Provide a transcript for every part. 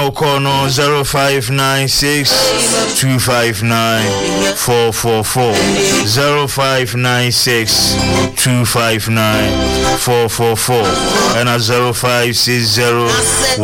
Okono 0596 259 444 0596 259 444 and 0560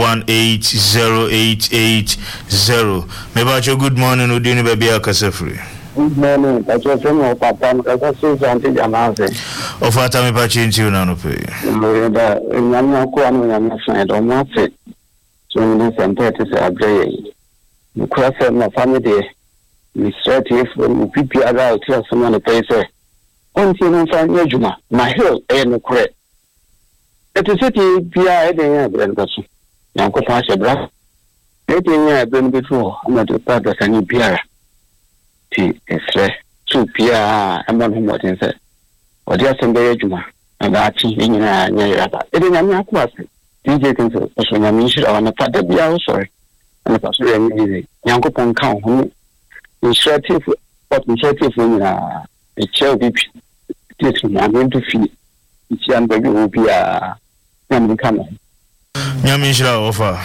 180880. Mebacho, good morning, Udini Baby Akasefri. Good morning. I just know Papa. I just say something. Jamase. Of what time I change you now? Pay. I'm not going to find on my feet. So in this entity, I pray. The cross of my family, administrative, when people are out here, someone to pay. Say, one thing I find Yajuma, my hill, and correct. At the city, Pia, Brandon. Yanko Pasha Brass. 18 years been before. I'm not a part of any Pia. Ti esre so pia amon ho tin se odi asembe adwuma abachi nyina nya yaba ede nya nya kwase DJ kinso so nya mi shira wana fada bia o sorry ana paso ya mi Nyankopon kan ho initiative nyina e chel bi ti na going to feel ti an be go bia na mi kan nya mi shira ofa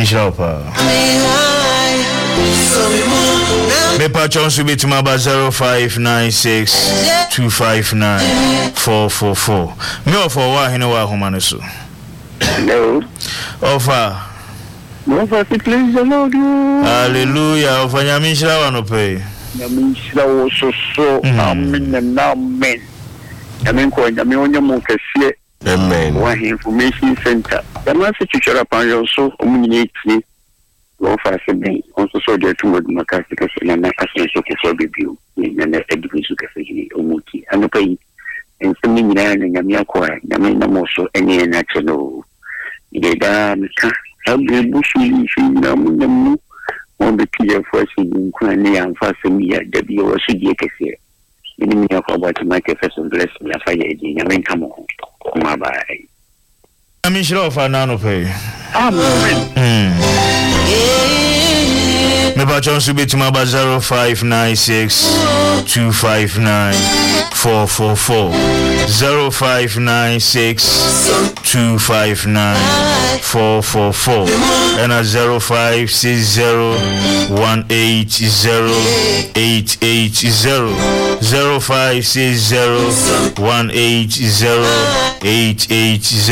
Mepa Chonsu Bitumaba 0596 259 444. Me offer Wahino Wahumanusu. Hello. Offer. Offer, please, the Lord. Hallelujah. Offer Yamishra Wanope. Yamishra was so. Amen and amen. Amen. Amen. One information center. The message you share upon your soul, communicate. Go for something. Also, so there too much Macas because I'm not asking for review. And the education cafe, Omuti, and the pay. And something in Yamiaqua, Yamina so any national. The dam, I'll be bushing, Namu, on the clear for singing, Crane and Fasten me at the Bio City Cafe. In the meaning of about to make a first and bless me, Lafayette, Yamin, come on. My bye. I'm sure of an pay. Amen. Mepa Chonsu Bitumaba 0596 259 444 0596 259 444 and 0560 180880 0560 180880